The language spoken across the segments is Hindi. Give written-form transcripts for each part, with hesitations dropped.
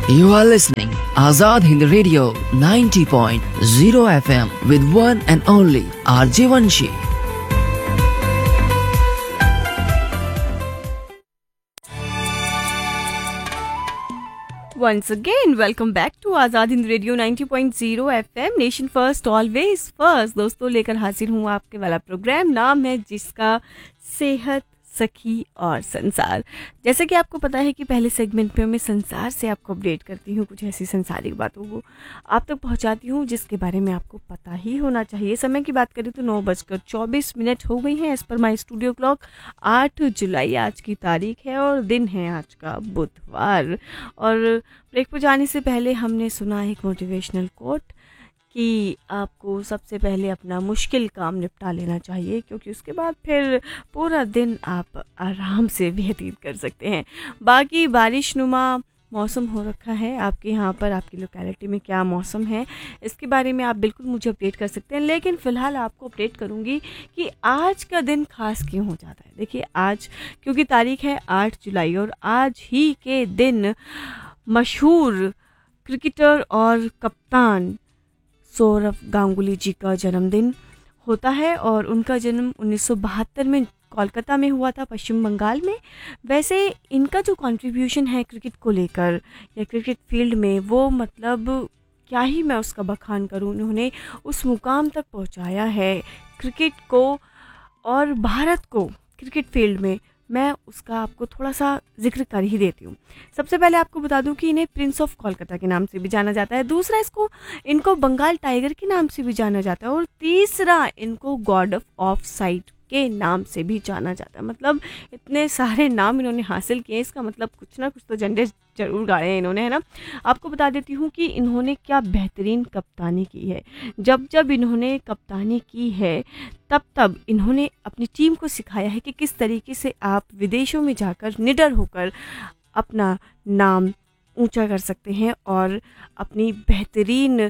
You are listening Azad Hind Radio 90.0 FM with one and only RJ Vanshi. Once again, welcome back to Azad Hind radio 90.0 FM nation first always first. दोस्तों, लेकर हाजिर हूँ आपके वाला प्रोग्राम, नाम है जिसका सेहत, सखी और संसार। जैसे कि आपको पता है कि पहले सेगमेंट में मैं संसार से आपको अपडेट करती हूँ, कुछ ऐसी संसारिक बातों को आप तक पहुँचाती हूँ जिसके बारे में आपको पता ही होना चाहिए। समय की बात करें तो 9:24 हो गई हैं as per my studio clock. 8 जुलाई आज की तारीख है और दिन है आज का बुधवार। और ब्रेक पर जाने से पहले हमने सुना एक मोटिवेशनल कोट कि आपको सबसे पहले अपना मुश्किल काम निपटा लेना चाहिए, क्योंकि उसके बाद फिर पूरा दिन आप आराम से व्यतीत कर सकते हैं। बाकी बारिशनुमा मौसम हो रखा है आपके यहाँ पर, आपकी लोकेलिटी में क्या मौसम है इसके बारे में आप बिल्कुल मुझे अपडेट कर सकते हैं। लेकिन फ़िलहाल आपको अपडेट करूँगी कि आज का दिन खास क्यों हो जाता है। देखिए, आज क्योंकि तारीख है 8 जुलाई और आज ही के दिन मशहूर क्रिकेटर और कप्तान सौरव गांगुली जी का जन्मदिन होता है। और उनका जन्म 1972 में कोलकाता में हुआ था, पश्चिम बंगाल में। वैसे इनका जो कंट्रीब्यूशन है क्रिकेट को लेकर या क्रिकेट फील्ड में, वो मतलब क्या ही मैं उसका बखान करूं। उन्होंने उस मुकाम तक पहुंचाया है क्रिकेट को और भारत को क्रिकेट फील्ड में। मैं उसका आपको थोड़ा सा जिक्र कर ही देती हूँ। सबसे पहले आपको बता दूँ कि इन्हें प्रिंस ऑफ कोलकाता के नाम से भी जाना जाता है। दूसरा, इनको बंगाल टाइगर के नाम से भी जाना जाता है। और तीसरा, इनको गॉड ऑफ साइट के नाम से भी जाना जाता है। मतलब इतने सारे नाम इन्होंने हासिल किए, इसका मतलब कुछ ना कुछ तो झंडे जरूर गाड़े हैं इन्होंने, है ना। आपको बता देती हूँ कि इन्होंने क्या बेहतरीन कप्तानी की है। जब जब इन्होंने कप्तानी की है तब तब इन्होंने अपनी टीम को सिखाया है कि किस तरीके से आप विदेशों में जाकर निडर होकर अपना नाम ऊंचा कर सकते हैं और अपनी बेहतरीन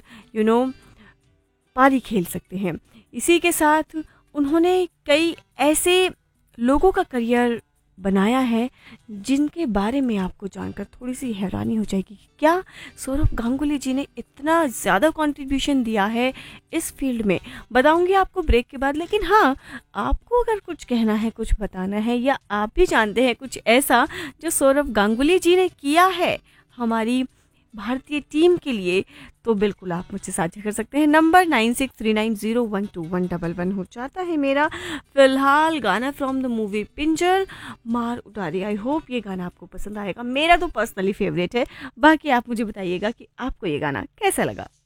पारी खेल सकते हैं। इसी के साथ उन्होंने कई ऐसे लोगों का करियर बनाया है जिनके बारे में आपको जानकर थोड़ी सी हैरानी हो जाएगी कि क्या सौरव गांगुली जी ने इतना ज़्यादा कंट्रीब्यूशन दिया है इस फील्ड में। बताऊंगी आपको ब्रेक के बाद। लेकिन हाँ, आपको अगर कुछ कहना है, कुछ बताना है, या आप भी जानते हैं कुछ ऐसा जो सौरव गांगुली जी ने किया है हमारी भारतीय टीम के लिए, तो बिल्कुल आप मुझसे साझा कर सकते हैं। नंबर 9639012111 हो जाता है मेरा। फिलहाल गाना फ्रॉम द मूवी पिंजर, मार उतारी। आई होप ये गाना आपको पसंद आएगा। मेरा तो पर्सनली फेवरेट है। बाकी आप मुझे बताइएगा कि आपको ये गाना कैसा लगा।